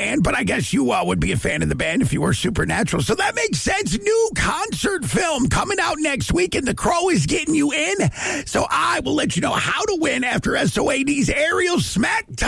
band, but I guess you would be a fan of the band if you were Supernatural. So that makes sense. New concert film coming out next week, and The Crow is getting you in. So I will let you know how to win after SOAD's Aerial Smack Time.